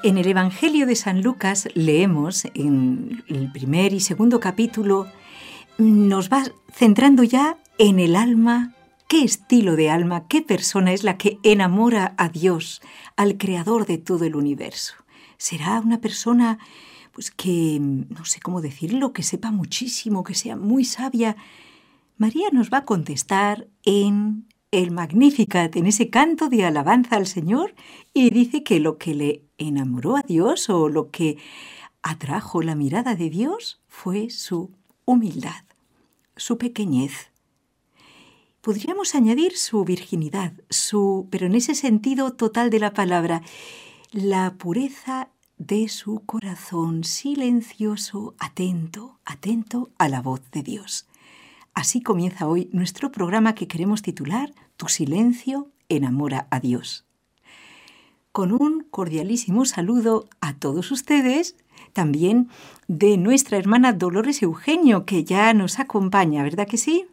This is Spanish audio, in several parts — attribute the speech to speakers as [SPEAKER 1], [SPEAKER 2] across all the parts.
[SPEAKER 1] En el Evangelio de San Lucas leemos en el primer y segundo capítulo, nos va centrando ya en el alma, qué estilo de alma, qué persona es la que enamora a Dios, al creador de todo el universo. ¿Será una persona pues que, no sé cómo decirlo, que sepa muchísimo, que sea muy sabia? María nos va a contestar en el Magnificat, en ese canto de alabanza al Señor, y dice que lo que le enamoró a Dios o lo que atrajo la mirada de Dios fue su humildad, su pequeñez. Podríamos añadir su virginidad, pero en ese sentido total de la palabra, la pureza de su corazón, silencioso, atento a la voz de Dios. Así comienza hoy nuestro programa que queremos titular Tu silencio enamora a Dios. Con un cordialísimo saludo a todos ustedes, también de nuestra hermana Dolores Eugenio, que ya nos acompaña, ¿verdad que sí?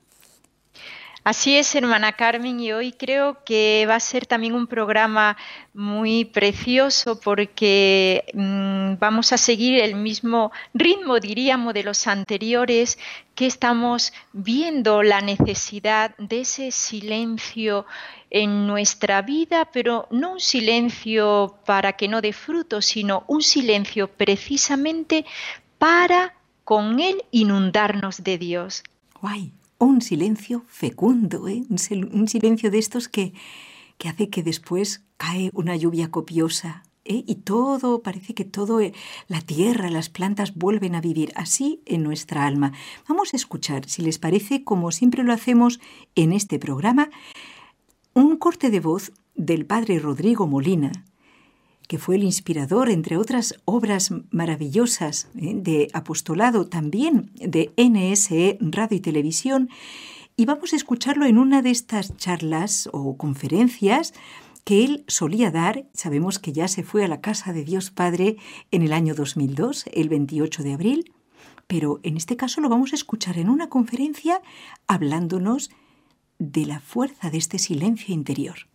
[SPEAKER 2] Así es, hermana Carmen, y hoy creo que va a ser también un programa muy precioso porque vamos a seguir el mismo ritmo, diríamos, de los anteriores, que estamos viendo la necesidad de ese silencio en nuestra vida, pero no un silencio para que no dé fruto, sino un silencio precisamente para con él inundarnos de Dios.
[SPEAKER 1] ¡Guay! Un silencio fecundo, ¿eh? Un silencio de estos que hace que después cae una lluvia copiosa, ¿eh? Y parece que todo, la tierra, las plantas vuelven a vivir así en nuestra alma. Vamos a escuchar, si les parece, como siempre lo hacemos en este programa, un corte de voz del padre Rodrigo Molina, que fue el inspirador, entre otras obras maravillosas de apostolado, también de NSE Radio y Televisión, y vamos a escucharlo en una de estas charlas o conferencias que él solía dar. Sabemos que ya se fue a la Casa de Dios Padre en el año 2002, el 28 de abril, pero en este caso lo vamos a escuchar en una conferencia hablándonos de la fuerza de este silencio interior.